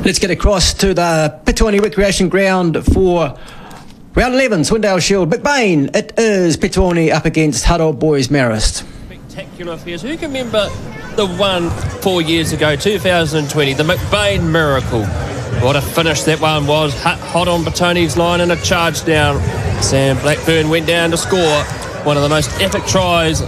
Let's get across to the Petone Recreation Ground for round 11, Swindale Shield. McBain, it is Petone up against Huddle Boys Marist. Spectacular affairs. Who can remember the one 4 years ago, 2020, the McBain Miracle? What a finish that one was. Hot on Petone's line and a charge down. Sam Blackburn went down to score one of the most epic tries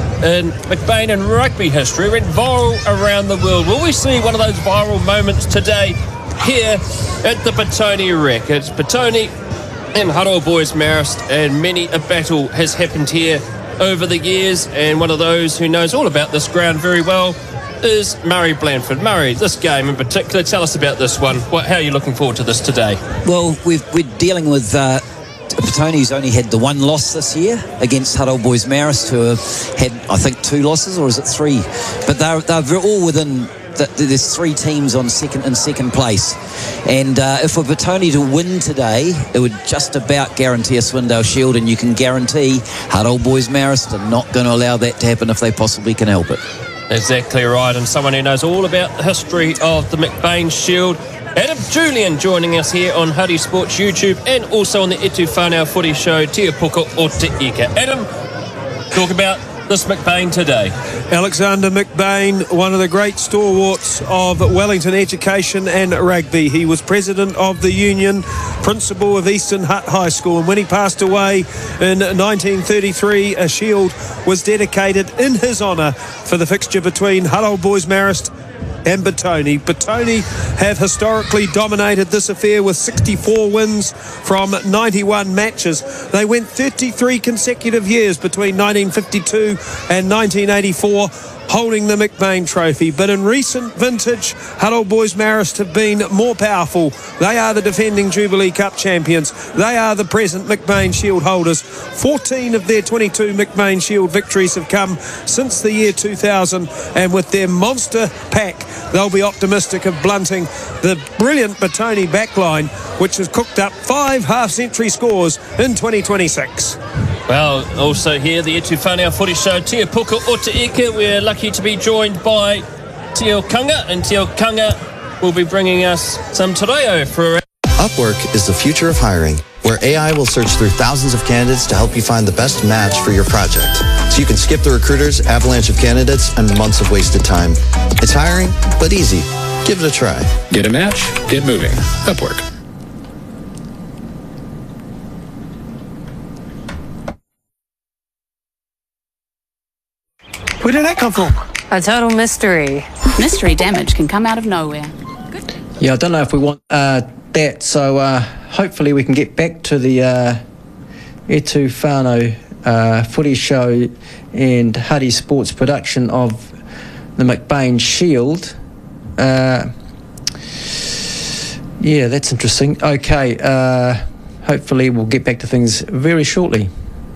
in McBain and rugby history. Went viral around the world. Will we see one of those viral moments today here at the Petone Rec? It's Petone and Huddle Boys Marist, and many a battle has happened here over the years, and one of those who knows all about this ground very well is Murray Blanford. Murray, this game in particular, tell us about this one. How are you looking forward to this today? Well, we're dealing with Petone's only had the one loss this year against Huddle Boys Marist, who have had, I think, 2 losses, or is it 3? But they're all within. There's 3 teams on second place, and if we're Petone to win today, it would just about guarantee a Swindale Shield, and you can guarantee Huddle Boys Marist are not going to allow that to happen if they possibly can help it. Exactly right, and someone who knows all about the history of the McBain Shield, Adam Julian, joining us here on Huddy Sports YouTube and also on the Etu Whanau Footy Show, Te Puka o Te Ika. Adam, talk about this McBain today. Alexander McBain, one of the great stalwarts of Wellington education and rugby. He was president of the union, principal of Eastern Hutt High School, and when he passed away in 1933, a shield was dedicated in his honour for the fixture between Huddle Boys Marist and Petone. Petone have historically dominated this affair with 64 wins from 91 matches. They went 33 consecutive years between 1952 and 1984, holding the McBain Trophy. But in recent vintage, Huddle Boys Marist have been more powerful. They are the defending Jubilee Cup champions. They are the present McBain Shield holders. 14 of their 22 McBain Shield victories have come since the year 2000, and with their monster pack, they'll be optimistic of blunting the brilliant Petone backline, which has cooked up 5 half-century scores in 2026. Well, also here, the Etu Whanau Footy Show, Te Puka o Te Ika. We're lucky to be joined by Teo Kanga, and Teo Kanga will be bringing us some te reo for... Upwork is the future of hiring, where AI will search through thousands of candidates to help you find the best match for your project. So you can skip the recruiter's avalanche of candidates and months of wasted time. It's hiring, but easy. Give it a try. Get a match, get moving. Upwork. Where did that come from? A total mystery. Mystery damage can come out of nowhere. Good. Yeah, I don't know if we want that, so hopefully we can get back to the Etu Whanau Footy Show and Huddy Sports production of the McBain Shield. Yeah, that's interesting. Okay, hopefully we'll get back to things very shortly.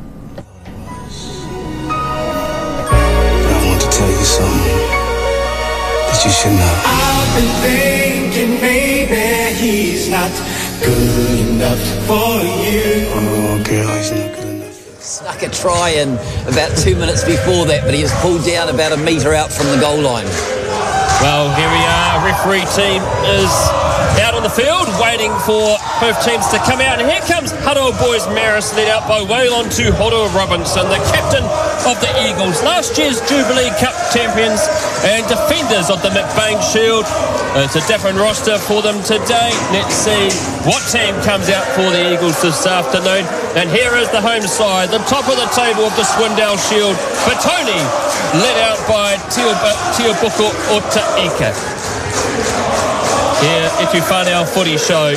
You should know. I've been thinking maybe he's not good enough for you. Oh, girl, he's not good enough. Snuck a try in about 2 minutes before that, but he was pulled down about a metre out from the goal line. Well, here we are. Referee team is out on the field waiting for both teams to come out, and here comes Huddle Boys Marist, led out by Waylon Tuhoto Robinson, the captain of the Eagles, last year's Jubilee Cup champions and defenders of the McBain Shield. It's a different roster for them today. Let's see what team comes out for the Eagles this afternoon. And here is the home side, the top of the table of the Swindale Shield, Petone, led out by Te Puka o Te Ika. Here, Etu Whanau Footy Show.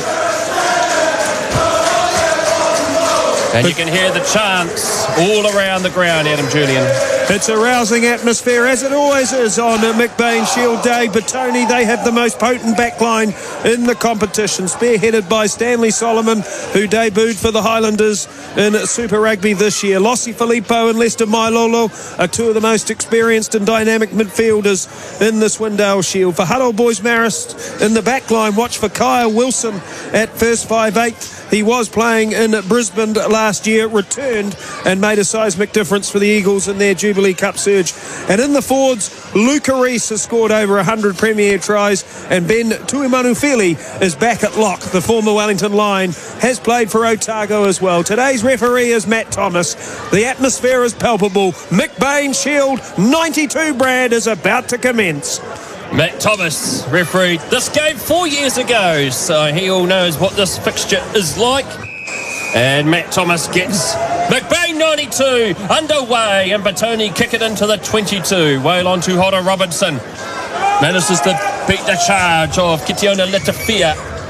And you can hear the chants all around the ground, Adam Julian. It's a rousing atmosphere, as it always is on McBain Shield Day. Petone, they have the most potent backline in the competition, spearheaded by Stanley Solomon, who debuted for the Highlanders in Super Rugby this year. Lossie Filippo and Lester Mailolo are 2 of the most experienced and dynamic midfielders in the Swindale Shield. For Huddle Boys Marist in the backline, watch for Kyle Wilson at first 5'8", He was playing in Brisbane last year, returned and made a seismic difference for the Eagles in their Jubilee Cup surge. And in the forwards, Luca Reese has scored over 100 Premier tries, and Ben Tuimanufili is back at lock. The former Wellington Lion has played for Otago as well. Today's referee is Matt Thomas. The atmosphere is palpable. Mick Bain Shield 92 Brad is about to commence. Matt Thomas refereed this game 4 years ago, so he all knows what this fixture is like. And Matt Thomas gets McBain 92 underway, and Batoni kick it into the 22. Whale on to Hodder Robinson. Manages to beat the charge of Kitiona Letafia.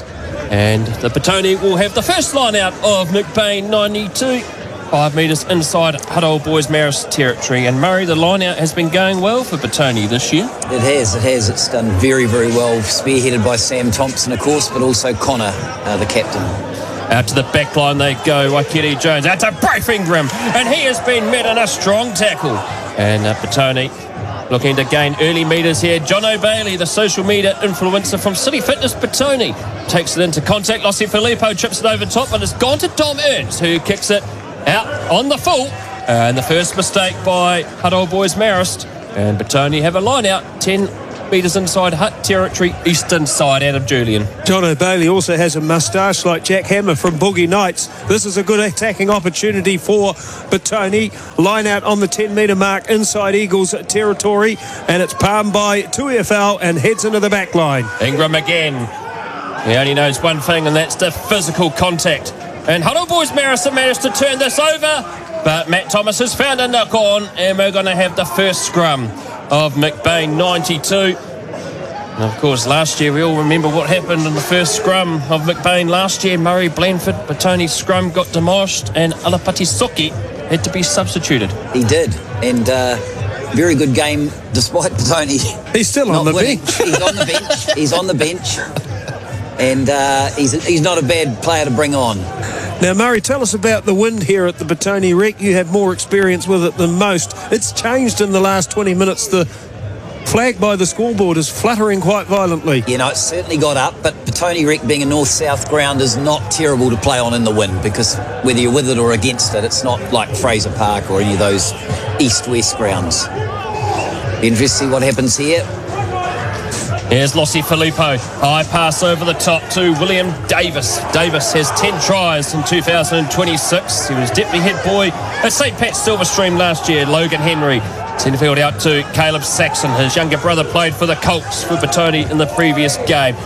And the Batoni will have the first line out of McBain 92. 5 metres inside Hutt Old Boys Marist territory. And Murray, the line out has been going well for Batoni this year. It has. It's done very, very well. Spearheaded by Sam Thompson, of course, but also Connor, the captain. Out to the back line they go. Waikiri Jones out to Braith Ingram, and he has been met in a strong tackle. And Batoni looking to gain early metres here. John O'Bailey, the social media influencer from City Fitness Batoni, takes it into contact. Lossie Filippo chips it over top, and it's gone to Dom Ernst, who kicks it out on the full. And the first mistake by Hutt Old Boys Marist. And Batoni have a line out 10 metres inside Hutt territory, eastern side out of Julian. John O'Bailey also has a moustache like Jack Hammer from Boogie Nights. This is a good attacking opportunity for Batoni. Line out on the 10 metre mark inside Eagles territory, and it's palmed by Tuiafau and heads into the back line. Ingram again. He only knows one thing, and that's the physical contact. And Hutt Old Boys Marist have managed to turn this over, but Matt Thomas has found a knock on, and we're going to have the first scrum of McBain 92. And of course, last year we all remember what happened in the first scrum of McBain last year. Murray Blandford, Batoni's scrum got demolished, and Alapati Soki had to be substituted. He did, and very good game despite Batoni. He's still on the bench. He's on the bench. He's on the bench, and he's not a bad player to bring on. Now, Murray, tell us about the wind here at the Batoni Rec. You have more experience with it than most. It's changed in the last 20 minutes. The flag by the scoreboard is fluttering quite violently. You know, it's certainly got up, but Batoni Rec being a north-south ground is not terrible to play on in the wind, because whether you're with it or against it, it's not like Fraser Park or any of those east-west grounds. Be interesting to see what happens here. Here's Lossie Filippo. High pass over the top to William Davis. Davis has 10 tries in 2026. He was deputy head boy at St. Pat's Silverstream last year. Logan Henry. Centrefield out to Caleb Saxon. His younger brother played for the Colts for Batoni in the previous game.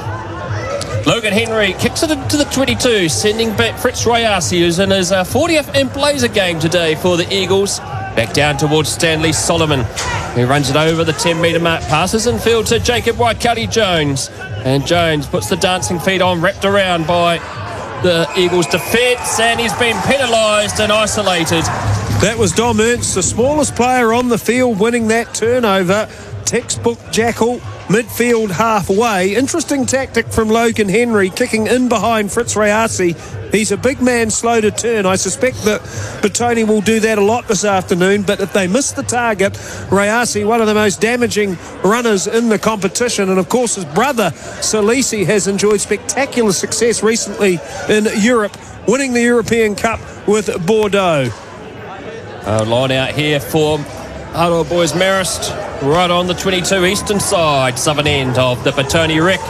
Logan Henry kicks it into the 22, sending back Fritz Rayasi, who's in his 40th and Blazer game today for the Eagles. Back down towards Stanley Solomon, who runs it over the 10 metre mark, passes in field to Jacob Waikari Jones, and Jones puts the dancing feet on, wrapped around by the Eagles defence, and he's been penalised and isolated. That was Dom Ernst, the smallest player on the field, winning that turnover. Textbook jackal, midfield halfway. Interesting tactic from Logan Henry, kicking in behind Fritz Rayasi. He's a big man, slow to turn. I suspect that Batoni will do that a lot this afternoon, but if they miss the target, Rayasi, one of the most damaging runners in the competition, and of course his brother Salisi has enjoyed spectacular success recently in Europe, winning the European Cup with Bordeaux. Line out here for Hutt Old Boys Marist, right on the 22 eastern side, southern end of the Batoni Rec.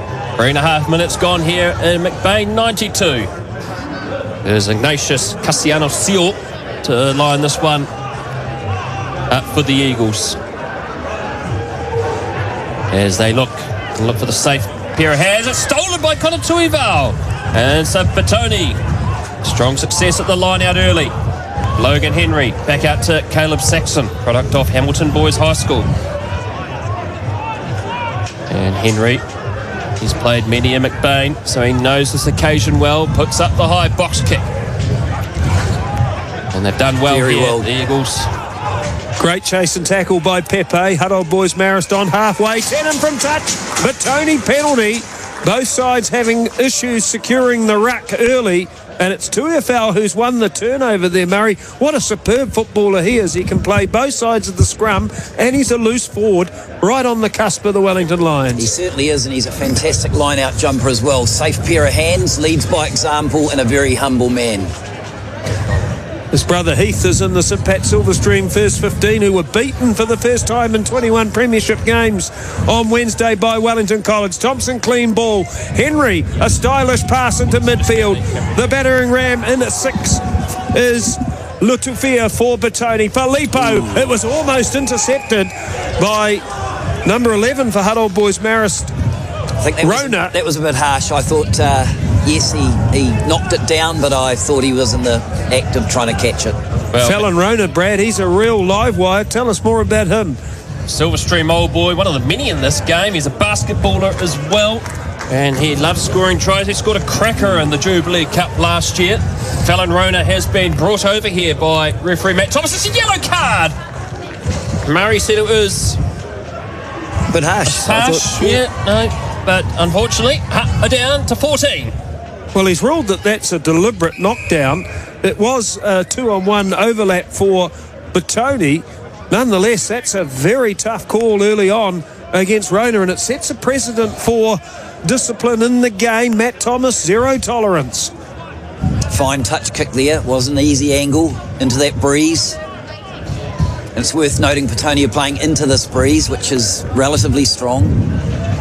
3.5 minutes gone here in McBain 92. There's Ignatius Cassiano-Seal to line this one up for the Eagles, as they look for the safe pair of hands. It's stolen by Connor Tuival, and so Batoni, strong success at the line out early. Logan Henry back out to Caleb Saxon, product of Hamilton Boys High School. And Henry, he's played many a McBain, so he knows this occasion well. Puts up the high box kick, and they've done well Very here, well. the Eagles. Great chase and tackle by Pepe. Hutt Old Boys Marist on halfway. Tenon from touch. Batoni penalty. Both sides having issues securing the ruck early. And it's Tuiafau who's won the turnover there, Murray. What a superb footballer he is. He can play both sides of the scrum, and he's a loose forward right on the cusp of the Wellington Lions. He certainly is, and he's a fantastic line-out jumper as well. Safe pair of hands, leads by example, and a very humble man. His brother Heath is in the St Pat Silverstream first 15, who were beaten for the first time in 21 premiership games on Wednesday by Wellington College. Thompson, clean ball. Henry, a stylish pass into midfield. The battering ram in at 6 is Lutufia for Batoni. Filippo, it was almost intercepted by number 11 for Hutt Old Boys Marist. I think that was a bit harsh. I thought, yes, he knocked it down, but I thought he was in the act of trying to catch it. Well, Fallon Rona, Brad, he's a real live wire. Tell us more about him. Silverstream Old Boy, one of the many in this game. He's a basketballer as well, and he loves scoring tries. He scored a cracker in the Jubilee Cup last year. Fallon Rona has been brought over here by referee Matt Thomas. It's a yellow card. Murray said it was a bit harsh. But unfortunately, down to 14. Well, he's ruled that that's a deliberate knockdown. It was a 2-on-1 overlap for Batoni. Nonetheless, that's a very tough call early on against Rona, and it sets a precedent for discipline in the game. Matt Thomas, 0 tolerance. Fine touch kick there. Was an easy angle into that breeze. And it's worth noting Batoni are playing into this breeze, which is relatively strong.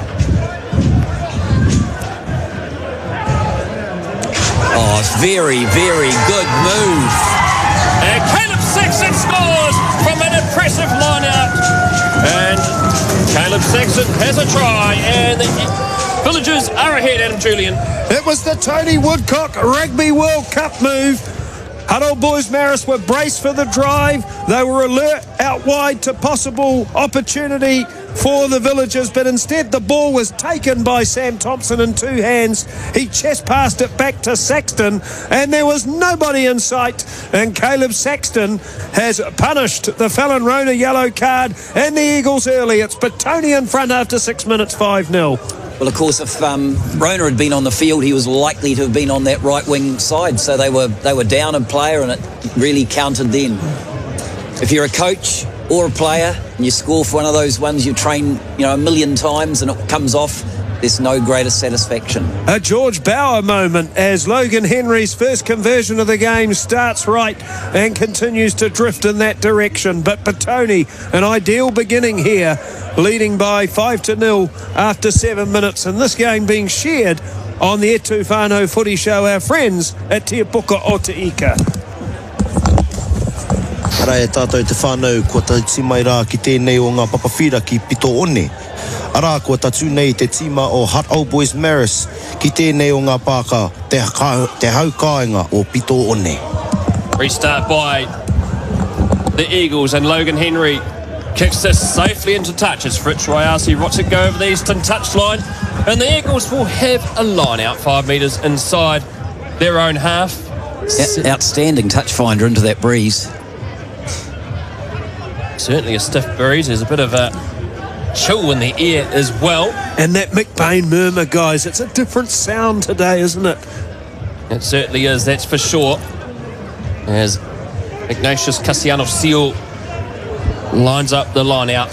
Oh, it's very, very good move. And Caleb Saxon scores from an impressive line-out. And Caleb Saxon has a try, and the Villagers are ahead, Adam Julian. It was the Tony Woodcock Rugby World Cup move. Hutt Old Boys Marist were braced for the drive. They were alert out wide to possible opportunity for the Villagers, but instead the ball was taken by Sam Thompson in 2 hands. He chest passed it back to Saxton, and there was nobody in sight, and Caleb Saxton has punished the Fallon Rona yellow card and the Eagles early. It's Batoni in front after 6 minutes, 5-0. Well, of course, if Rona had been on the field, he was likely to have been on that right wing side, so they were down a player, and it really counted then. If you're a coach or a player and you score for one of those ones you train, a million times and it comes off, there's no greater satisfaction. A George Bauer moment as Logan Henry's first conversion of the game starts right and continues to drift in that direction. But Batoni, an ideal beginning here, leading by 5-0 after 7 minutes, and this game being shared on the E Tūwhānau Footy Show, our friends at Te Puka o Te Ika. Ara e tātou te whānau, kua tauti mai rā ki tēnei o ngā papawhira ki Pito One. Ara kua tatu nei te tima o Hutt Old Boys Marist ki tēnei o ngā pāka te haukainga o Pito One. Restart by the Eagles, and Logan Henry kicks this safely into touch as Fritz Royasi rots it go over the eastern touchline, and the Eagles will have a line out 5 metres inside their own half. Outstanding touch finder into that breeze. Certainly a stiff breeze. There's a bit of a chill in the air as well. And that McBain murmur, guys, it's a different sound today, isn't it? It certainly is, that's for sure. As Ignatius Cassiano-Seal lines up the line out.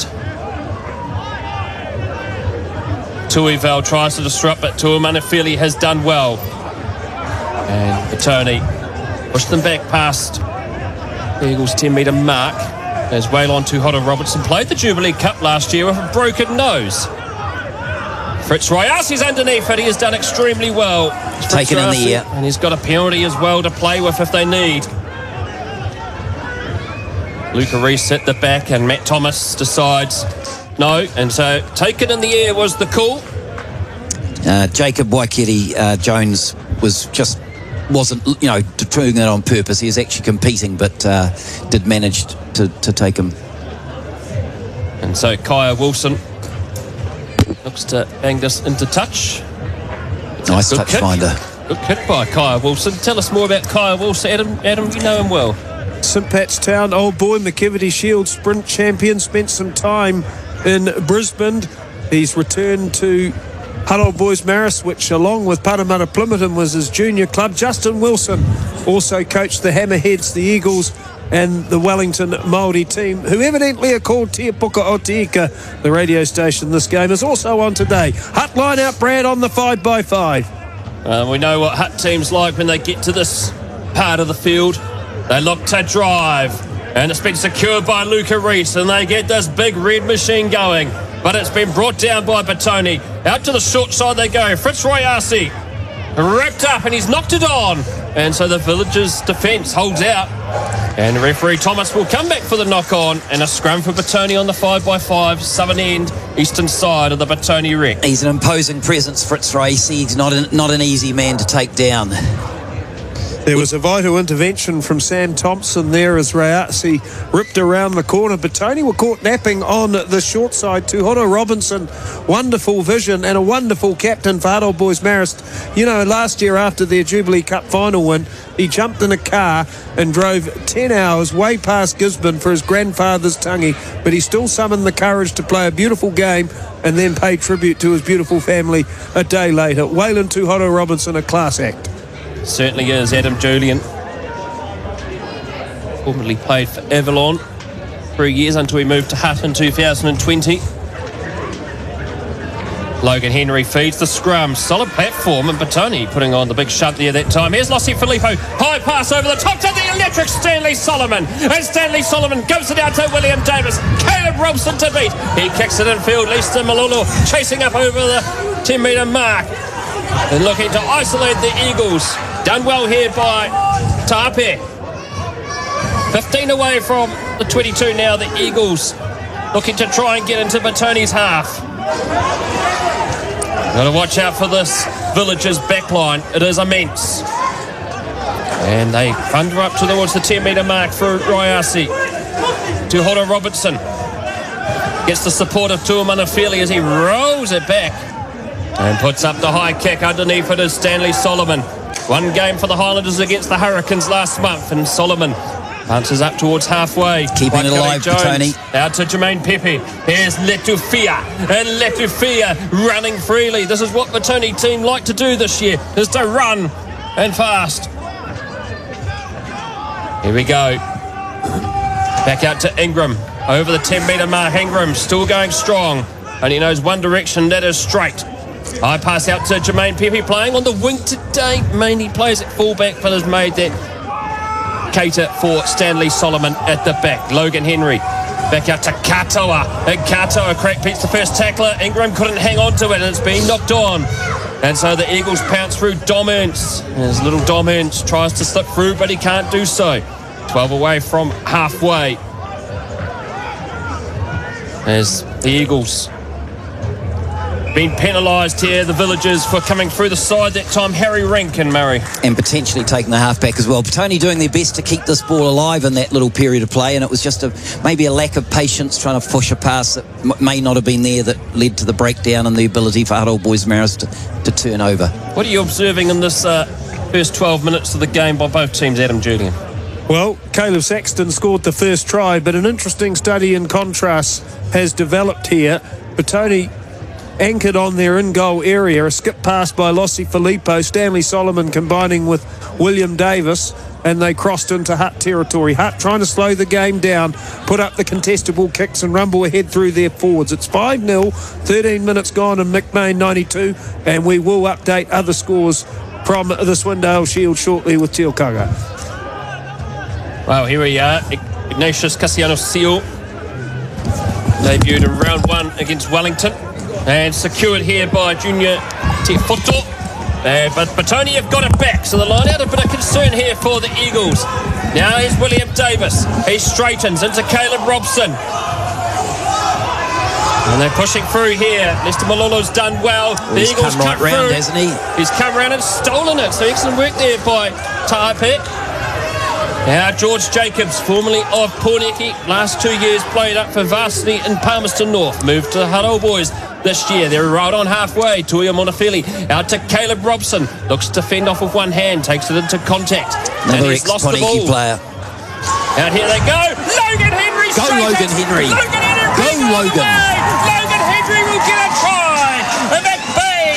Tuival tries to disrupt, but Tuamanifili has done well. And Batoni pushed them back past the Eagles' 10-metre mark. As Waylon Tuhota Robertson played the Jubilee Cup last year with a broken nose. Fritz Royasi's underneath it. He has done extremely well. Taken in the air. And he's got a penalty as well to play with if they need. Luca Reese at the back, and Matt Thomas decides no. And so taken in the air was the call. Jacob Waikiri Jones wasn't doing it on purpose. He was actually competing, but did manage to take him. And so Kaya Wilson looks to bang this into touch. Nice touch finder. Good kick by Kaya Wilson. Tell us more about Kaya Wilson. Adam, you know him well. St Pat's Town Old Boy McKevity Shield Sprint champion, spent some time in Brisbane. He's returned to Hutt Old Boys Marist, which along with Parramatta Plimerton was his junior club. Justin Wilson also coached the Hammerheads, the Eagles and the Wellington Māori team, who evidently are called Te Puka o Te Ika. The radio station this game is also on today. Hutt line out, Brad, on the 5x5. We know what Hutt teams like when they get to this part of the field. They look to drive, and it's been secured by Luca Reese, and they get this big red machine going. But it's been brought down by Batoni. Out to the short side they go. Fitzroy Arce ripped up, and he's knocked it on. And so the Villagers' defence holds out. And referee Thomas will come back for the knock-on, and a scrum for Batoni on the 5x5, southern end, eastern side of the Batoni wreck. He's an imposing presence, Fitzroy. He's not an easy man to take down. There was a vital intervention from Sam Thompson there as Rayatsi ripped around the corner. Batoni were caught napping on the short side. Tuhoro Robinson, wonderful vision and a wonderful captain for Hutt Old Boys Marist. You know, last year after their Jubilee Cup final win, he jumped in a car and drove 10 hours way past Gisborne for his grandfather's tangi, but he still summoned the courage to play a beautiful game and then pay tribute to his beautiful family a day later. Waylon Tuhoro Robinson, a class act. Certainly is. Adam Julian formerly played for Avalon 3 years until he moved to Hutt in 2020. Logan Henry feeds the scrum. Solid platform, and Batoni putting on the big shunt there that time. Here's Lossie Filippo. High pass over the top to the electric Stanley Solomon. And Stanley Solomon gives it out to William Davis. Caleb Robson to beat. He kicks it in field. Lester Malulu chasing up over the 10-metre mark. And looking to isolate the Eagles. Done well here by Tape. 15 away from the 22 now. The Eagles looking to try and get into Batoni's half. Got to watch out for this Villagers backline. It is immense. And they thunder up towards the 10-metre mark for Rayasi. Tuhoro Robertson gets the support of Tuamanafili as he rolls it back and puts up the high kick. Underneath it is Stanley Solomon. One game for the Highlanders against the Hurricanes last month, and Solomon bounces up towards halfway. Keeping it alive, Batoni. Out to Jermaine Pepe. Here's Letufia. And Letufia running freely. This is what Batoni team like to do this year, is to run and fast. Here we go. Back out to Ingram. Over the 10-metre mark. Ingram still going strong. And he knows one direction, that is straight. High pass out to Jermaine Pepe, playing on the wing today. Mainly plays at fullback, but has made that cater for Stanley Solomon at the back. Logan Henry back out to Katoa. And Katoa crack beats the first tackler. Ingram couldn't hang on to it, and it's been knocked on. And so the Eagles pounce through Dom Ernst. As little Dom Ernst tries to slip through, but he can't do so. 12 away from halfway. As the Eagles been penalised here, the Villagers, for coming through the side that time. Harry Rink and Murray. And potentially taking the halfback as well. Batoni doing their best to keep this ball alive in that little period of play, and it was just maybe a lack of patience trying to push a pass that may not have been there that led to the breakdown and the ability for Hutt Old Boys Marist to turn over. What are you observing in this first 12 minutes of the game by both teams, Adam Julian? Well, Caleb Saxton scored the first try, but an interesting study in contrast has developed here. Batoni anchored on their in-goal area, a skip pass by Lossie Filippo, Stanley Solomon combining with William Davis, and they crossed into Hutt territory. Hutt trying to slow the game down, put up the contestable kicks and rumble ahead through their forwards. It's 5-0, 13 minutes gone in McBain 92, and we will update other scores from the Swindale Shield shortly with Teal Kaga. Well, here we are. Ignatius Cassiano-Seal debuted in round 1 against Wellington and secured here by Junior Tefoto. But Batoni have got it back, so the line out a bit of concern here for the Eagles. Now here's William Davis. He straightens into Caleb Robson. And they're pushing through here. Lester Malolo's done well. The Eagles come right round, hasn't he? He's come round and stolen it. So excellent work there by Taipei. Now George Jacobs, formerly of Porneki, last 2 years played up for varsity in Palmerston North. Moved to the Hutt Old Boys this year. They're right on halfway. Tuia Monafili out to Caleb Robson. Looks to fend off with one hand. Takes it into contact. Another ex-Porneki player. Out here they go. Logan Henry. Go Logan Henry. Logan Henry. Go Logan. Logan Henry will get a try. And McBain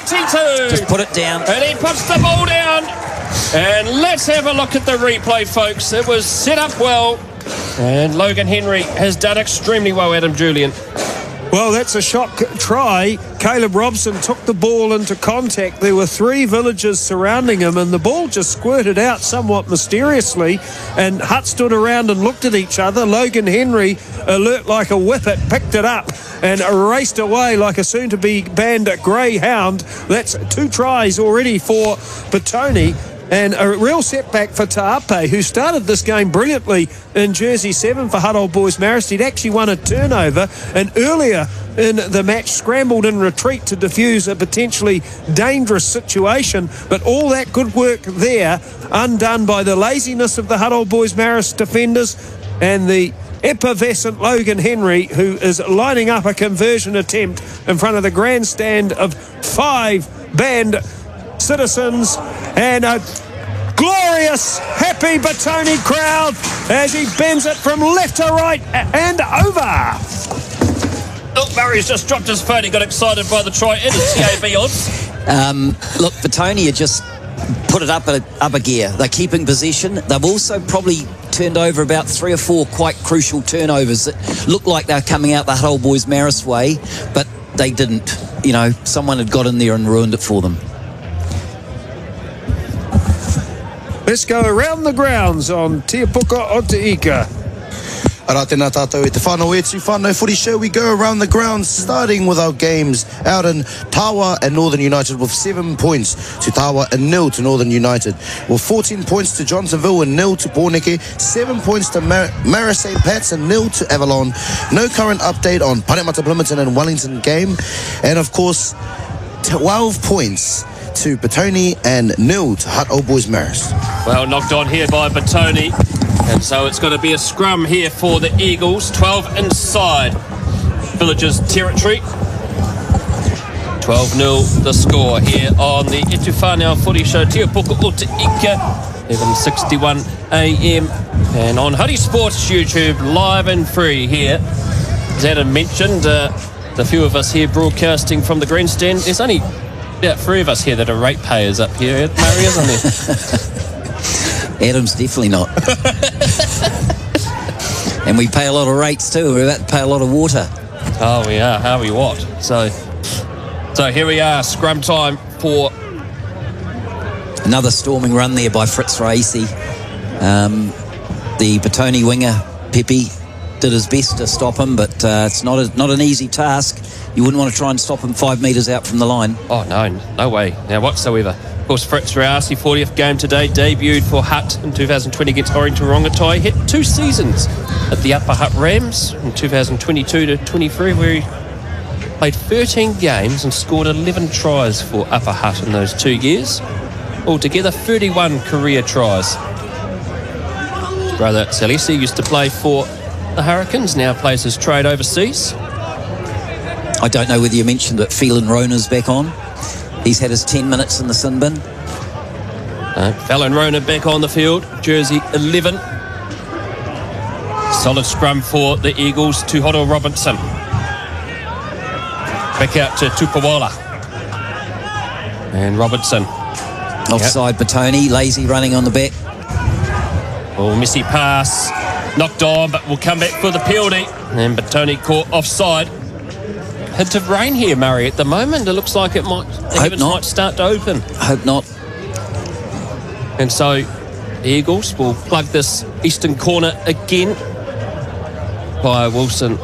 22. Just put it down. And he puts the ball down. And let's have a look at the replay, folks. It was set up well. And Logan Henry has done extremely well, Adam Julian. Well, that's a shock try. Caleb Robson took the ball into contact. There were 3 villagers surrounding him, and the ball just squirted out somewhat mysteriously. And Hutt stood around and looked at each other. Logan Henry, alert like a whippet, picked it up and raced away like a soon-to-be banned greyhound. That's 2 tries already for Petone. And a real setback for Ta'ape, who started this game brilliantly in jersey 7 for Hutt Old Boys Marist. He'd actually won a turnover, and earlier in the match scrambled in retreat to defuse a potentially dangerous situation. But all that good work there undone by the laziness of the Hutt Old Boys Marist defenders and the effervescent Logan Henry, who is lining up a conversion attempt in front of the grandstand of 5 banned citizens and a glorious, happy Petone crowd as he bends it from left to right and over. Oh, Murray's just dropped his phone. He got excited by the try in his TAB odds. Look, Petone just put it up a gear. They're keeping possession. They've also probably turned over about 3 or 4 quite crucial turnovers that look like they're coming out the Hutt Old Boys Marist way, but they didn't. You know, someone had got in there and ruined it for them. Let's go around the grounds on Te Puka o Te Ika. Ara tēnā tātou e te whānau etu whānau footy show. We go around the grounds, starting with our games out in Tawa and Northern United with 7 points to Tawa and 0 to Northern United. With 14 points to Johnsonville and 0 to Pōneke. 7 points to Mara St. Pat's and 0 to Avalon. No current update on Parramatta Bloomington and Wellington game. And of course, 12 points to Petone and 0 to Hutt Old Boys Marist. Well, knocked on here by Petone. And so it's going to be a scrum here for the Eagles. 12 inside Villagers territory. 12-0 the score here on the E Whānau Footy Show. Te Puka o Te Ika, 11:61 a.m. And on Huddy Sports YouTube, live and free here. As Adam mentioned, the few of us here broadcasting from the grandstand. There's only about 3 of us here that are ratepayers up here, Murray, isn't there? Adam's definitely not. And we pay a lot of rates too. We're about to pay a lot of water. Oh, we are. How we what? So here we are. Scrum time for another storming run there by Fritz Raisi. The Petone winger Pepe did his best to stop him, but it's not an easy task. You wouldn't want to try and stop him 5 metres out from the line. Oh, no way now whatsoever. Of course, Fritz Raisi, 40th game today, debuted for Hutt in 2020 against Orange Rongotai. Hit 2 seasons at the Upper Hutt Rams in 2022 to 23, where he played 13 games and scored 11 tries for Upper Hutt in those 2 years. Altogether, 31 career tries. His brother Salesi used to play for the Hurricanes, now plays his trade overseas. I don't know whether you mentioned that Phelan Rona's back on. He's had his 10 minutes in the sin bin. Phelan Rona back on the field, jersey 11. Solid scrum for the Eagles. Tūhoro Robinson. Back out to Tupawala. And Robinson. Offside Petone, lazy running on the back. Oh, messy pass. Knocked on, but will come back for the penalty. And Petone caught offside. Hint of rain here, Murray, at the moment. It looks like the heavens might start to open. Hope not. And so the Eagles will plug this eastern corner again. By Wilson.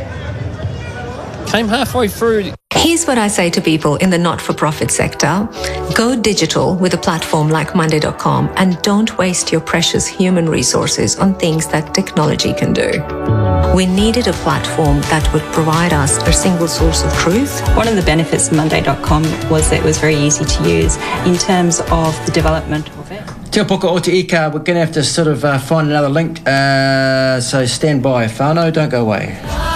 Came halfway through. Here's what I say to people in the not-for-profit sector. Go digital with a platform like Monday.com and don't waste your precious human resources on things that technology can do. We needed a platform that would provide us a single source of truth. One of the benefits of Monday.com was that it was very easy to use in terms of the development of it. Te Puka o Te Ika, we're going to have to sort of find another link, so stand by. Whānau, don't go away.